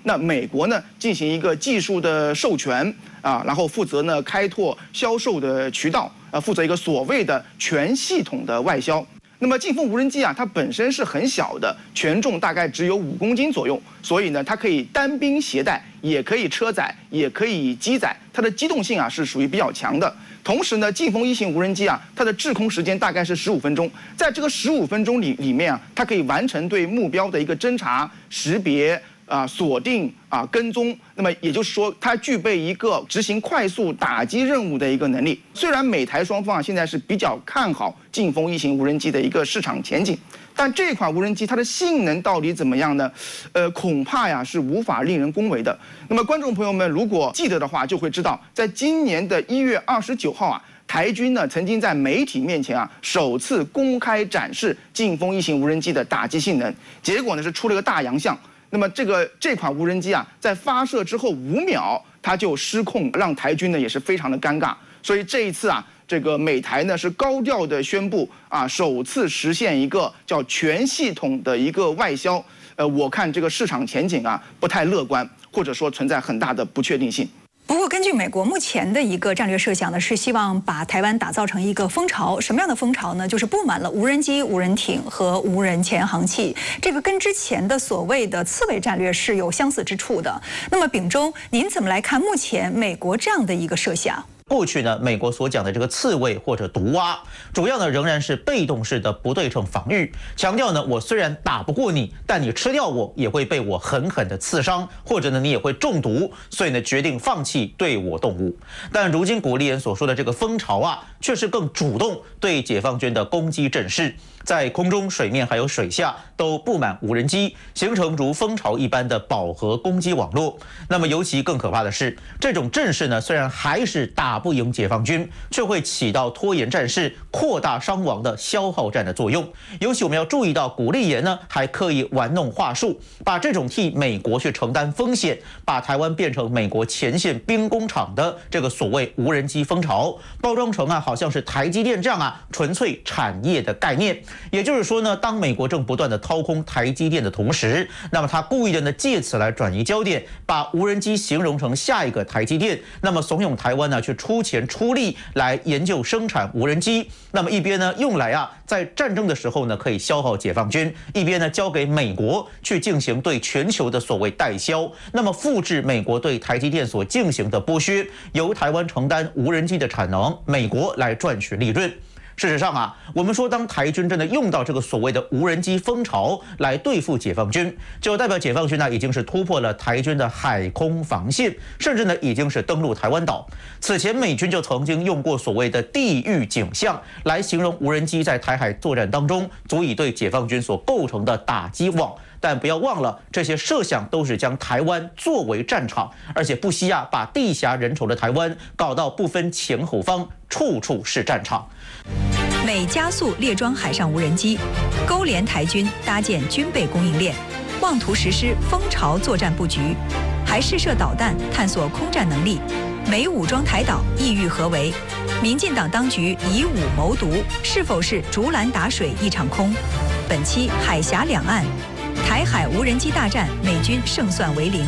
那美国呢进行一个技术的授权啊，然后负责呢开拓销售的渠道，负责一个所谓的全系统的外销。那么劲风无人机啊，它本身是很小的，权重大概只有5公斤左右，所以呢，它可以单兵携带，也可以车载，也可以机载，它的机动性啊是属于比较强的。同时呢，劲风1型无人机啊，它的滞空时间大概是15分钟，在这个15分钟里面啊，它可以完成对目标的一个侦查、识别。锁定跟踪，那么也就是说，它具备一个执行快速打击任务的一个能力。虽然美台双方现在是比较看好劲风1型无人机的一个市场前景，但这款无人机它的性能到底怎么样呢？恐怕呀是无法令人恭维的。那么观众朋友们如果记得的话，就会知道，在今年的1月29号啊。台军呢曾经在媒体面前啊首次公开展示劲风1型无人机的打击性能，结果呢是出了个大洋相。那么这款无人机啊，在发射之后5秒，它就失控，让台军呢也是非常的尴尬。所以这一次啊，这个美台呢是高调的宣布啊，首次实现一个叫全系统的一个外销。我看这个市场前景啊不太乐观，或者说存在很大的不确定性。 不过，根据美国目前的一个战略设想呢，是希望把台湾打造成一个蜂巢。什么样的蜂巢呢？就是布满了无人机、无人艇和无人潜航器。这个跟之前的所谓的刺猬战略是有相似之处的。那么，秉忠，您怎么来看目前美国这样的一个设想？ 过去呢，美国所讲的这个刺猬或者毒蛙，主要呢仍然是被动式的不对称防御，强调呢我虽然打不过你，但你吃掉我也会被我狠狠的刺伤，或者呢你也会中毒，所以呢决定放弃对我动武。但如今古立言所说的这个蜂巢啊，却是更主动对解放军的攻击阵势，在空中、水面还有水下都布满无人机，形成如蜂巢一般的饱和攻击网络。那么尤其更可怕的是，这种阵势呢虽然还是打不赢解放军，却会起到拖延战事、扩大伤亡的消耗战的作用。尤其我们要注意到，古立言呢还刻意玩弄话术，把这种替美国去承担风险，把台湾变成美国前线兵工厂的这个所谓无人机蜂巢，包装成啊好像是台积电这样啊纯粹产业的概念。也就是说呢，当美国正不断的掏空台积电的同时，那么他故意的呢借此来转移焦点，把无人机形容成下一个台积电，那么怂恿台湾呢去出钱出力来研究生产无人机。那么一边呢用来啊在战争的时候呢可以消耗解放军，一边呢交给美国去进行对全球的所谓代销，那么复制美国对台积电所进行的剥削，由台湾承担无人机的产能，美国来赚取利润。事实上啊，我们说当台军真的用到这个所谓的无人机蜂巢来对付解放军，就代表解放军呢已经是突破了台军的海空防线，甚至呢已经是登陆台湾岛。此前美军就曾经用过所谓的地狱景象来形容无人机在台海作战当中足以对解放军所构成的打击网。但不要忘了，这些设想都是将台湾作为战场，而且不惜啊把地狭人稠的台湾搞到不分前后方，处处是战场。 美加速列装海上无人机，勾连台军搭建军备供应链，妄图实施蜂巢作战布局，还试射导弹探索空战能力。美武装台岛，意欲何为？民进党当局以武谋独，是否是竹篮打水一场空？本期海峡两岸，台海无人机大战，美军胜算为0。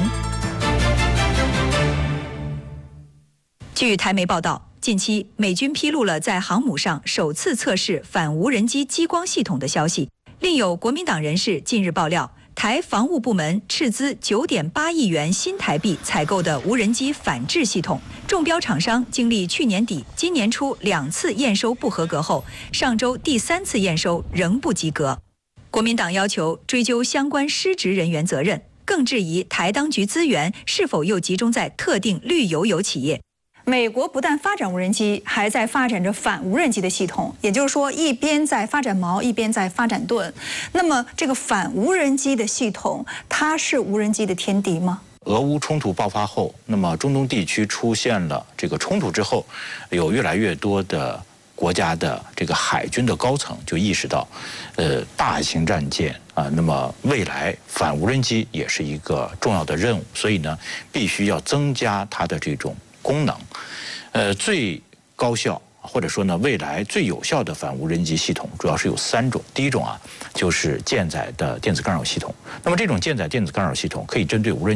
据台媒报道，近期美军披露了在航母上首次测试反无人机激光系统的消息。另有国民党人士近日爆料，台防务部门斥资9.8亿元新台币采购的无人机反制系统，中标厂商经历去年底、今年初2次验收不合格后，上周第3次验收仍不及格。国民党要求追究相关失职人员责任，更质疑台当局资源是否又集中在特定绿油油企业。 美国不但发展无人机，还在发展着反无人机的系统，也就是说，一边在发展矛，一边在发展盾。那么，这个反无人机的系统，它是无人机的天敌吗？ 俄乌冲突爆发后，那么中东地区出现了这个冲突之后，有越来越多的国家的这个海军的高层就意识到，大型战舰啊，那么未来反无人机也是一个重要的任务，所以呢，必须要增加它的这种功能。最高效或者说呢，未来最有效的反无人机系统主要是有3种。第一种啊，就是舰载的电子干扰系统。那么这种舰载电子干扰系统可以针对无人